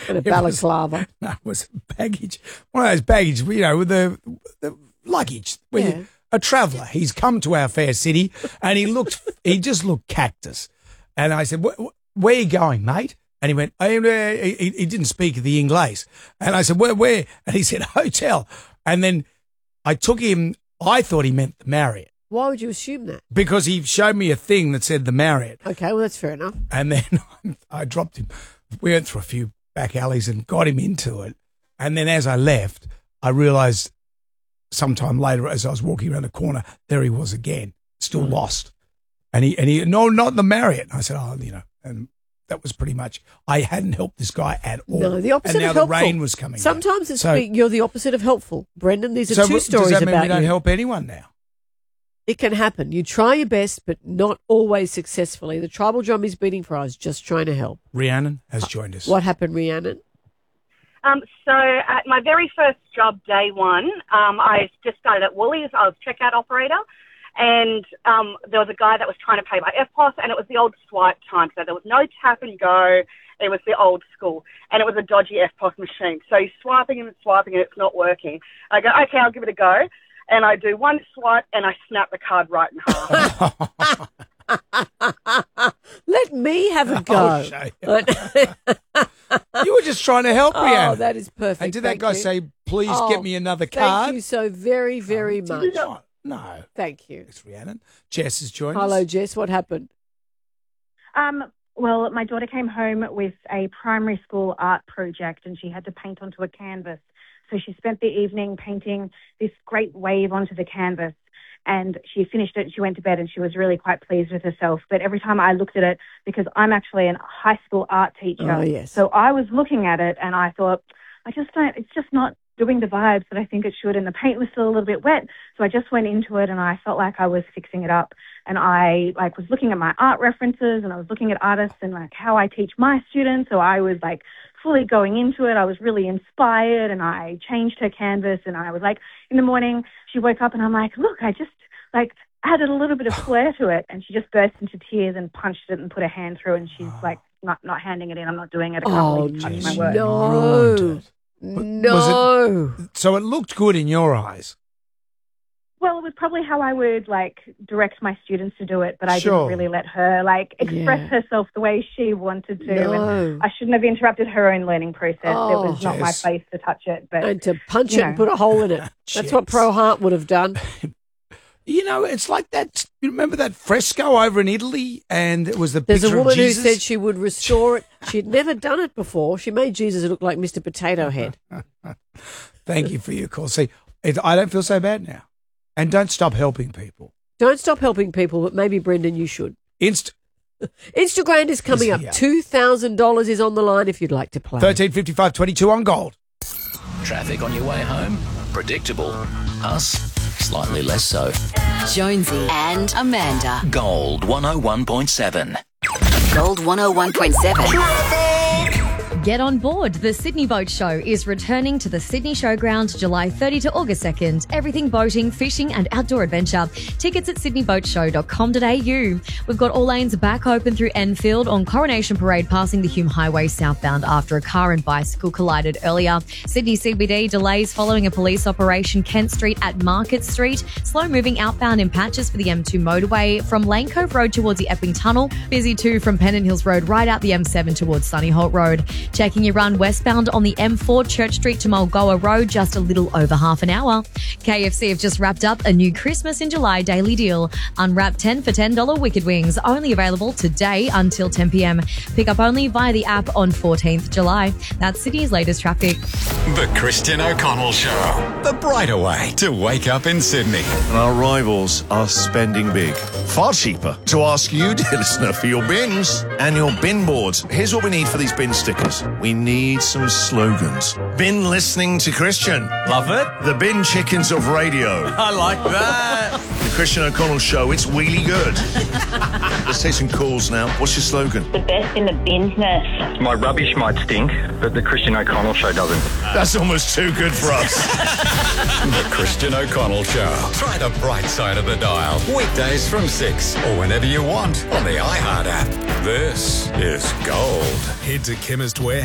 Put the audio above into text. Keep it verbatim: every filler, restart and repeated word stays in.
And a balaclava. No, it was baggage. One of those baggage, you know, with the, the luggage. When Yeah. you, a traveller. He's come to our fair city and he looked, he just looked cactus. And I said, where, where are you going, mate? And he went, I, uh, he, he didn't speak the English. And I said, where, where? And he said, hotel. And then I took him, I thought he meant the Marriott. Why would you assume that? Because he showed me a thing that said the Marriott. Okay, well, that's fair enough. And then I dropped him. We went through a few back alleys and got him into it. And then as I left, I realised sometime later as I was walking around the corner, there he was again, still mm. lost. And he, and he, no, not the Marriott. And I said, oh, you know, and that was pretty much, I hadn't helped this guy at all. No, the opposite and now of helpful. the rain was coming. Sometimes it's so, you're the opposite of helpful. Brendan, these are so two stories does that mean about we don't you. help anyone now? It can happen. You try your best, but not always successfully. The tribal drum is beating for us, just trying to help. Rhiannon has joined us. What happened, Rhiannon? Um, so at my very first job, day one, um, I just started at Woolies. I was checkout operator, and um, there was a guy that was trying to pay by F P O S, and it was the old swipe time, so there was no tap and go. It was the old school, and it was a dodgy F P O S machine. So he's swiping and swiping, and it's not working. I go, okay, I'll give it a go, and I do one swipe, and I snap the card right in half. Let me have a I'll go. show you. You were just trying to help, Oh, Rhiannon. that is perfect. And did that Thank guy you. say, please Oh, get me another card? Thank you so very, very Oh, much. did he not? No. Thank you. Thanks, Rhiannon. Jess has joined us. Hello, Jess. What happened? Um, well, my daughter came home with a primary school art project and she had to paint onto a canvas. So she spent the evening painting this great wave onto the canvas. And she finished it and she went to bed and she was really quite pleased with herself. But every time I looked at it, because I'm actually a high school art teacher, Oh, yes. so I was looking at it and I thought, I just don't, it's just not doing the vibes that I think it should. And the paint was still a little bit wet. So I just went into it and I felt like I was fixing it up. And I like was looking at my art references and I was looking at artists and like how I teach my students. So I was like fully going into it. I was really inspired and I changed her canvas and I was like, in the morning, she woke up and I'm like, look, I just like added a little bit of flair to it. And she just burst into tears and punched it and put her hand through and she's like, not not handing it in. I'm not doing it. I can't Oh, believe you touched my work. no. No. It, so it looked good in your eyes. Well, it was probably how I would like direct my students to do it, but I Sure. didn't really let her like express Yeah. herself the way she wanted to. No. And I shouldn't have interrupted her own learning process. Oh. it was not my Jess. place to touch it. But And to punch you it and know. put a hole in it. That's what Jess. Pro Heart would have done. You know, it's like that. You remember that fresco over in Italy, and it was the There's a picture woman of who Jesus? said she would restore it. She'd never done it before. She made Jesus look like Mister Potato Head. Thank you for your call. See, it, I don't feel so bad now, and don't stop helping people. Don't stop helping people, but maybe, Brendan, you should. Inst Instagram is coming Is up. here. two thousand dollars is on the line if you'd like to play. thirteen fifty five twenty two on gold. Traffic on your way home? Predictable. Us? Slightly less so. Jonesy and Amanda. Gold one oh one point seven. Gold one oh one point seven. Get on board. The Sydney Boat Show is returning to the Sydney Showground July thirtieth to August second. Everything boating, fishing and outdoor adventure. Tickets at sydney boat show dot com dot a u. We've got all lanes back open through Enfield on Coronation Parade, passing the Hume Highway southbound after a car and bicycle collided earlier. Sydney C B D delays following a police operation. Kent Street at Market Street. Slow moving outbound in patches for the M two motorway from Lane Cove Road towards the Epping Tunnel. Busy too from Pennant Hills Road right out the M seven towards Sunny Holt Road. Checking your run westbound on the M four Church Street to Mulgoa Road, just a little over half an hour. K F C have just wrapped up a new Christmas in July daily deal. Unwrap ten for ten dollars Wicked Wings, only available today until ten p.m. Pick up only via the app on fourteenth of July. That's Sydney's latest traffic. The Christian O'Connell Show. The brighter way to wake up in Sydney. And our rivals are spending big. Far cheaper to ask you, dear listener, for your bins and your bin boards. Here's what we need for these bin stickers. We need some slogans. Been listening to Christian. Love it. The bin chickens of radio. I like that. The Christian O'Connell Show, it's really good. Let's take some calls now. What's your slogan? The best in the business. My rubbish might stink, but the Christian O'Connell Show doesn't. That's almost too good for us. The Christian O'Connell Show. Try the bright side of the dial. Weekdays from six or whenever you want on the iHeart app. This is Gold. Head to Chemist Warehouse.